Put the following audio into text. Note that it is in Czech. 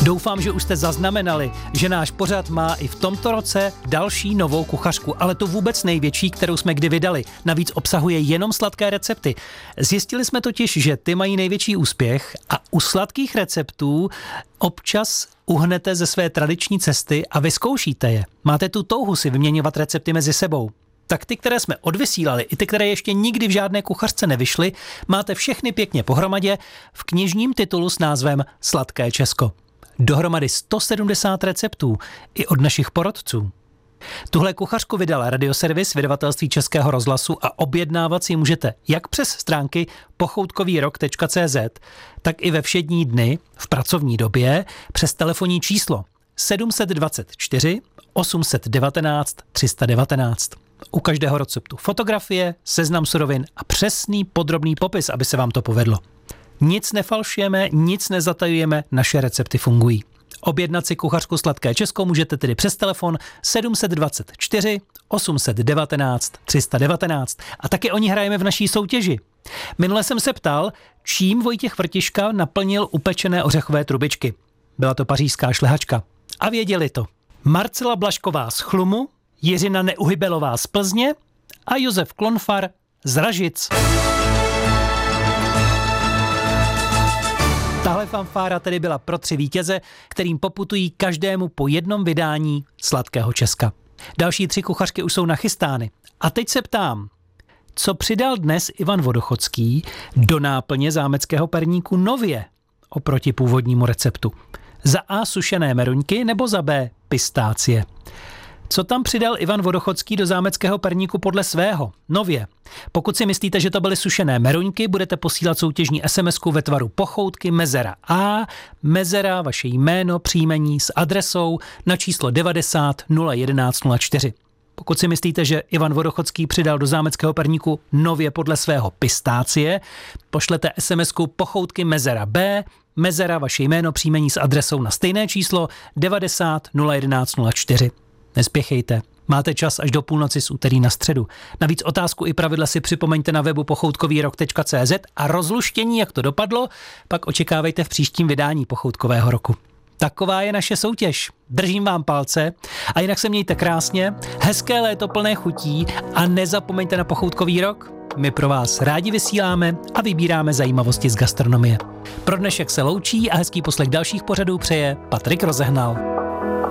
Doufám, že už jste zaznamenali, že náš pořad má i v tomto roce další novou kuchařku, ale tu vůbec největší, kterou jsme kdy vydali. Navíc obsahuje jenom sladké recepty. Zjistili jsme totiž, že ty mají největší úspěch a u sladkých receptů občas uhnete ze své tradiční cesty a vyzkoušíte je. Máte tu touhu si vyměňovat recepty mezi sebou. Tak ty, které jsme odvysílali, i ty, které ještě nikdy v žádné kuchařce nevyšly, máte všechny pěkně pohromadě v knižním titulu s názvem Sladké Česko. Dohromady 170 receptů i od našich porodců. Tuhle kuchařku vydal Radioservis vydavatelství Českého rozhlasu a objednávat si můžete jak přes stránky pochoutkovýrok.cz, tak i ve všední dny v pracovní době přes telefonní číslo 724 819 319. U každého receptu fotografie, seznam surovin a přesný podrobný popis, aby se vám to povedlo. Nic nefalšujeme, nic nezatajujeme, naše recepty fungují. Objednat si kuchařku Sladké Česko můžete tedy přes telefon 724 819 319 a taky o ní hrajeme v naší soutěži. Minule jsem se ptal, čím Vojtěch Vrtiška naplnil upečené ořechové trubičky. Byla to pařížská šlehačka. A věděli to. Marcela Blažková z Chlumu, Jiřina Neuhybelová z Plzně a Josef Klonfar z Ražic. Tahle fanfára tedy byla pro 3 vítěze, kterým poputují každému po jednom vydání Sladkého Česka. Další 3 kuchařky už jsou nachystány. A teď se ptám, co přidal dnes Ivan Vodochodský do náplně zámeckého perníku nově oproti původnímu receptu? Za A sušené meruňky nebo za B pistácie? Co tam přidal Ivan Vodochodský do zámeckého perníku podle svého? Nově. Pokud si myslíte, že to byly sušené meruňky, budete posílat soutěžní SMS-ku ve tvaru pochoutky mezera A, mezera, vaše jméno, příjmení s adresou na číslo 90 011 04. Pokud si myslíte, že Ivan Vodochodský přidal do zámeckého perníku nově podle svého pistácie, pošlete SMS-ku pochoutky mezera B, mezera, vaše jméno, příjmení s adresou na stejné číslo 90 011 04. Nespěchejte. Máte čas až do půlnoci z úterý na středu. Navíc otázku i pravidla si připomeňte na webu pochoutkovýrok.cz a rozluštění, jak to dopadlo, pak očekávejte v příštím vydání Pochoutkového roku. Taková je naše soutěž. Držím vám palce a jinak se mějte krásně, hezké léto plné chutí a nezapomeňte na Pochoutkový rok. My pro vás rádi vysíláme a vybíráme zajímavosti z gastronomie. Pro dnešek se loučí a hezký poslech dalších pořadů přeje Patrik Rozehnal.